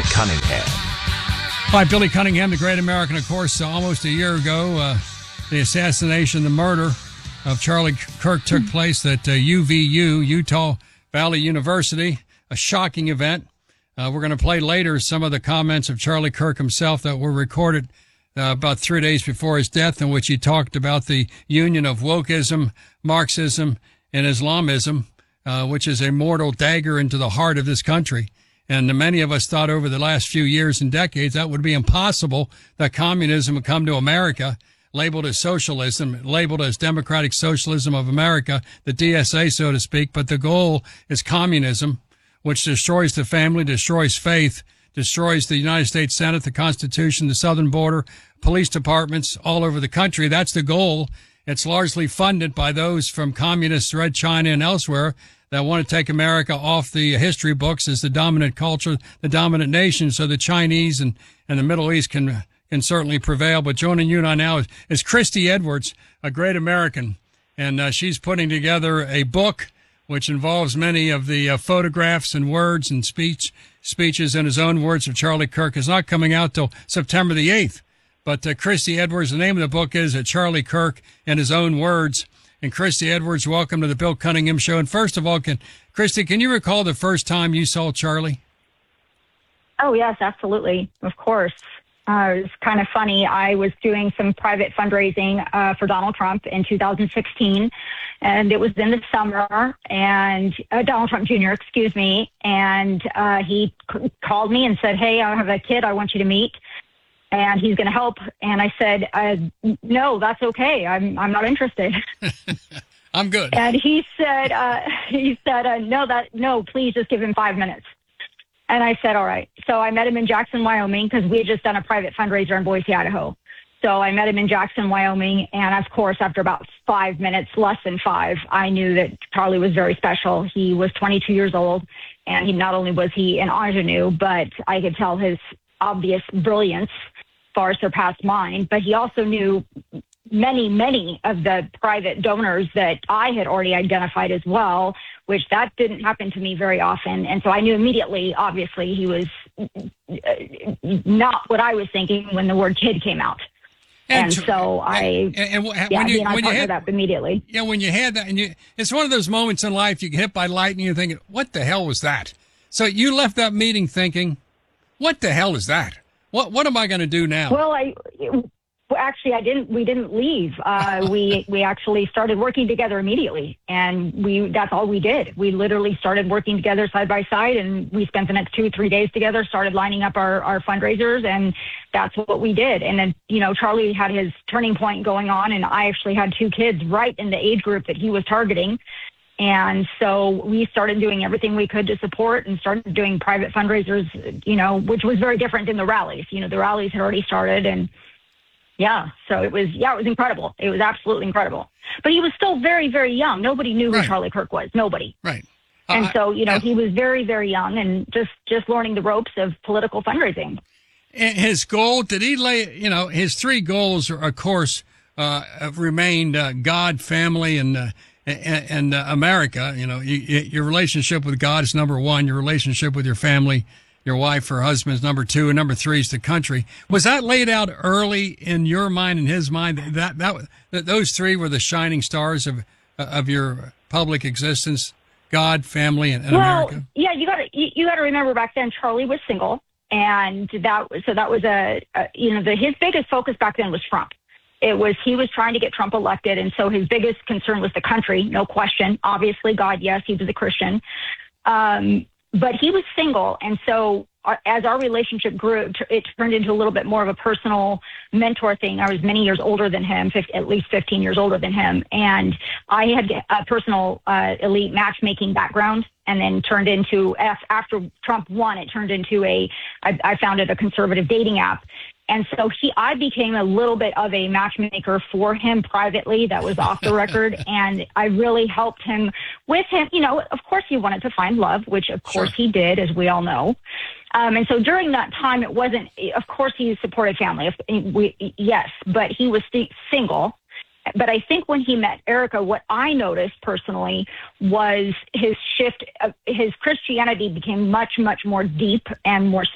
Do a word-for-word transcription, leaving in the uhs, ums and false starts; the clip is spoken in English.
Cunningham. Hi, Billy Cunningham, the great American. Of course, uh, almost a year ago, uh, the assassination, the murder of Charlie Kirk took place at uh, U V U, Utah Valley University, a shocking event. Uh, we're going to play later some of the comments of Charlie Kirk himself that were recorded uh, about three days before his death, in which he talked about the union of wokeism, Marxism, and Islamism, uh, which is a mortal dagger into the heart of this country. And many of us thought over the last few years and decades that would be impossible, that communism would come to America, labeled as socialism, labeled as Democratic Socialism of America, the D S A, so to speak. But the goal is communism, which destroys the family, destroys faith, destroys the United States Senate, the Constitution, the southern border, police departments all over the country. That's the goal. It's largely funded by those from communist Red China and elsewhere that want to take America off the history books as the dominant culture, the dominant nation, so the Chinese and, and the Middle East can can certainly prevail. But joining you now is, is Christy Edwards, a great American, and uh, she's putting together a book which involves many of the uh, photographs and words and speech speeches in his own words of Charlie Kirk. It's not coming out till September the eighth. But uh, Christy Edwards, the name of the book is uh, Charlie Kirk in His Own Words. And Christy Edwards, welcome to the Bill Cunningham Show. And first of all, can Christy, can you recall the first time you saw Charlie? Oh, yes, absolutely. Of course. Uh, it was kind of funny. I was doing some private fundraising uh, for Donald Trump in two thousand sixteen, and it was in the summer, and uh, Donald Trump Junior, excuse me, and uh, he c- called me and said, hey, I have a kid I want you to meet, and he's going to help. And I said, uh, no, that's okay. I'm I'm not interested. I'm good. And he said, uh, he said, uh, no, that no, please just give him five minutes. And I said, all right. So I met him in Jackson, Wyoming, because we had just done a private fundraiser in Boise, Idaho. So I met him in Jackson, Wyoming. And of course, after about five minutes, less than five, I knew that Charlie was very special. He was twenty-two years old. And he not only was he an ingenue, but I could tell his obvious brilliance far surpassed mine. But he also knew many, many of the private donors that I had already identified as well, which that didn't happen to me very often. And so I knew immediately, obviously, he was not what I was thinking when the word kid came out. And, and so I, and, and, and yeah, when you, he and I when you partnered had, up immediately. Yeah, when you had that, and you, it's one of those moments in life you get hit by lightning, you're thinking, what the hell was that? So you left that meeting thinking, what the hell is that? What what am I going to do now? Well, I well, actually I didn't. We didn't leave. Uh, we we actually started working together immediately, and we that's all we did. We literally started working together side by side, and we spent the next two three days together. Started lining up our our fundraisers, and that's what we did. And then you know Charlie had his turning point going on, and I actually had two kids right in the age group that he was targeting. And so we started doing everything we could to support and started doing private fundraisers, you know, which was very different than the rallies. You know, the rallies had already started. And yeah, so it was, yeah, it was incredible. It was absolutely incredible. But he was still very, very young. Nobody knew who Right. Charlie Kirk was. Nobody. Right. And Uh, so, you know, uh, he was very, very young and just, just learning the ropes of political fundraising. And his goal, did he lay, you know, his three goals, are, of course, uh, have remained uh, God, family, and uh, and, and uh, America. You know, you, your relationship with God is number one. Your relationship with your family, your wife or husband, is number two, and number three is the country. Was that laid out early in your mind and his mind? That that, that those three were the shining stars of of your public existence: God, family, and, and well, America. yeah, you got to you, you got to remember back then Charlie was single, and that so that was a, a you know the his biggest focus back then was Trump. It was he was trying to get Trump elected, and so his biggest concern was the country, no question. Obviously, God, yes, he was a Christian, um, but he was single, and so uh, as our relationship grew, it turned into a little bit more of a personal mentor thing. I was many years older than him, fifty, at least fifteen years older than him, and I had a personal uh, elite matchmaking background. And then turned into, after Trump won, it turned into a, I, I founded a conservative dating app. And so he, I became a little bit of a matchmaker for him privately. That was off the record. And I really helped him with him. You know, of course he wanted to find love, which of course Sure. he did, as we all know. Um, and so during that time, it wasn't, of course he supported family. If we, yes, but he was st- single. But I think when he met Erica, what I noticed personally was his shift, of, his Christianity became much, much more deep and more